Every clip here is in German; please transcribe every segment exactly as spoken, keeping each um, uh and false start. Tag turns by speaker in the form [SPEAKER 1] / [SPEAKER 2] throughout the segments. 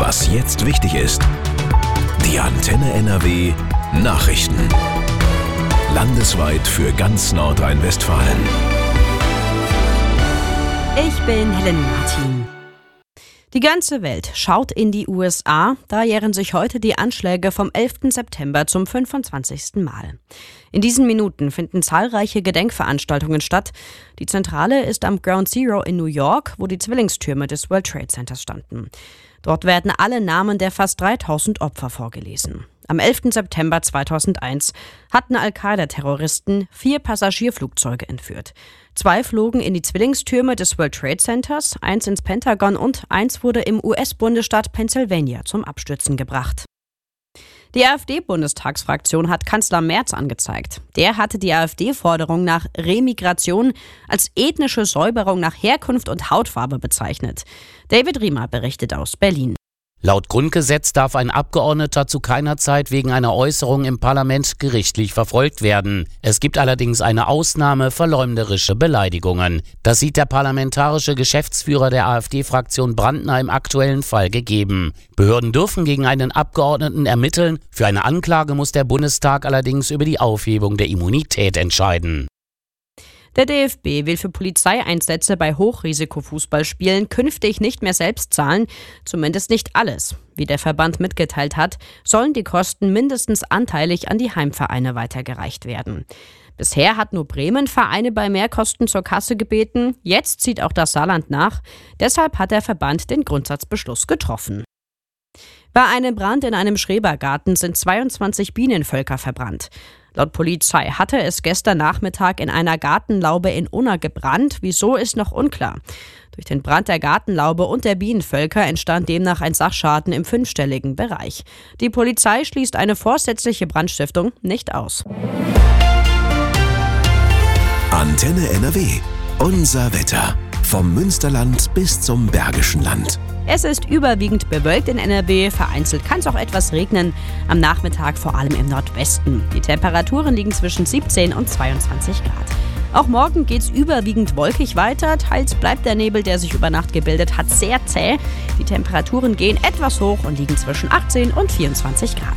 [SPEAKER 1] Was jetzt wichtig ist. Die Antenne N R W Nachrichten. Landesweit für ganz Nordrhein-Westfalen.
[SPEAKER 2] Ich bin Helen Martin. Die ganze Welt schaut in die U S A, da jähren sich heute die Anschläge vom elften September zum fünfundzwanzigsten Mal. In diesen Minuten finden zahlreiche Gedenkveranstaltungen statt. Die Zentrale ist am Ground Zero in New York, wo die Zwillingstürme des World Trade Centers standen. Dort werden alle Namen der fast dreitausend Opfer vorgelesen. Am elften September zweitausendeins hatten Al-Qaida-Terroristen vier Passagierflugzeuge entführt. Zwei flogen in die Zwillingstürme des World Trade Centers, eins ins Pentagon und eins wurde im U S-Bundesstaat Pennsylvania zum Abstürzen gebracht. Die AfD-Bundestagsfraktion hat Kanzler Merz angezeigt. Der hatte die AfD-Forderung nach Remigration als ethnische Säuberung nach Herkunft und Hautfarbe bezeichnet. David Riemer berichtet aus Berlin.
[SPEAKER 3] Laut Grundgesetz darf ein Abgeordneter zu keiner Zeit wegen einer Äußerung im Parlament gerichtlich verfolgt werden. Es gibt allerdings eine Ausnahme: verleumderische Beleidigungen. Das sieht der parlamentarische Geschäftsführer der AfD-Fraktion Brandner im aktuellen Fall gegeben. Behörden dürfen gegen einen Abgeordneten ermitteln. Für eine Anklage muss der Bundestag allerdings über die Aufhebung der Immunität entscheiden.
[SPEAKER 2] Der D F B will für Polizeieinsätze bei Hochrisikofußballspielen künftig nicht mehr selbst zahlen, zumindest nicht alles. Wie der Verband mitgeteilt hat, sollen die Kosten mindestens anteilig an die Heimvereine weitergereicht werden. Bisher hat nur Bremen Vereine bei Mehrkosten zur Kasse gebeten, jetzt zieht auch das Saarland nach. Deshalb hat der Verband den Grundsatzbeschluss getroffen. Bei einem Brand in einem Schrebergarten sind zweiundzwanzig Bienenvölker verbrannt. Laut Polizei hatte es gestern Nachmittag in einer Gartenlaube in Unna gebrannt. Wieso, ist noch unklar. Durch den Brand der Gartenlaube und der Bienenvölker entstand demnach ein Sachschaden im fünfstelligen Bereich. Die Polizei schließt eine vorsätzliche Brandstiftung nicht aus.
[SPEAKER 1] Antenne N R W. Unser Wetter. Vom Münsterland bis zum Bergischen Land.
[SPEAKER 2] Es ist überwiegend bewölkt in N R W, vereinzelt kann es auch etwas regnen, am Nachmittag vor allem im Nordwesten. Die Temperaturen liegen zwischen siebzehn und zweiundzwanzig Grad. Auch morgen geht es überwiegend wolkig weiter, teils bleibt der Nebel, der sich über Nacht gebildet hat, sehr zäh. Die Temperaturen gehen etwas hoch und liegen zwischen achtzehn und vierundzwanzig Grad.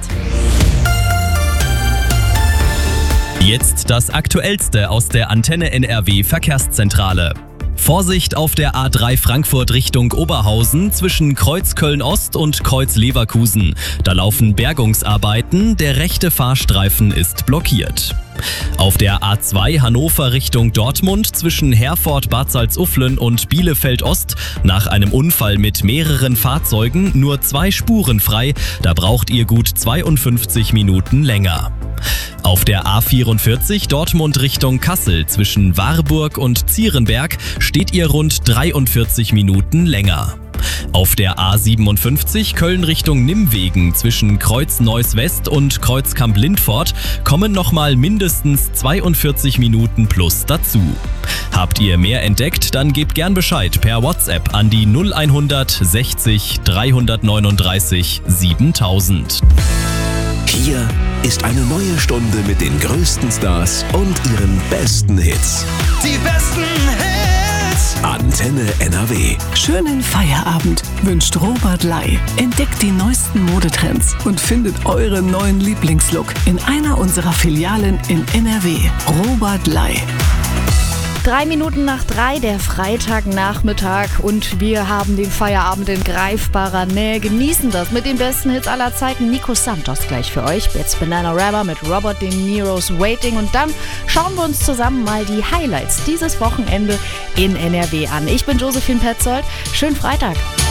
[SPEAKER 4] Jetzt das Aktuellste aus der Antenne N R W Verkehrszentrale. Vorsicht auf der A drei Frankfurt Richtung Oberhausen zwischen Kreuz Köln-Ost und Kreuz Leverkusen. Da laufen Bergungsarbeiten, der rechte Fahrstreifen ist blockiert. Auf der A zwei Hannover Richtung Dortmund zwischen Herford Bad Salzuflen und Bielefeld Ost nach einem Unfall mit mehreren Fahrzeugen nur zwei Spuren frei, da braucht ihr gut zweiundfünfzig Minuten länger. Auf der A vierundvierzig Dortmund Richtung Kassel zwischen Warburg und Zierenberg steht ihr rund dreiundvierzig Minuten länger. Auf der A siebenundfünfzig Köln Richtung Nimwegen zwischen Kreuz Neuss West und Kreuz Kamp-Lindfort kommen nochmal mindestens zweiundvierzig Minuten plus dazu. Habt ihr mehr entdeckt, dann gebt gern Bescheid per WhatsApp an die null hundert sechzig dreihundertneununddreißig siebentausend.
[SPEAKER 1] Hier ist eine neue Stunde mit den größten Stars und ihren besten Hits.
[SPEAKER 5] Die besten Hits!
[SPEAKER 1] Antenne N R W.
[SPEAKER 6] Schönen Feierabend wünscht Robert Lai. Entdeckt die neuesten Modetrends und findet euren neuen Lieblingslook in einer unserer Filialen in N R W. Robert Lai.
[SPEAKER 7] Drei Minuten nach drei, der Freitagnachmittag, und wir haben den Feierabend in greifbarer Nähe. Genießen das mit den besten Hits aller Zeiten. Nico Santos gleich für euch. Jetzt Bananarama mit Robert De Niro's Waiting. Und dann schauen wir uns zusammen mal die Highlights dieses Wochenende in N R W an. Ich bin Josephine Petzold. Schönen Freitag.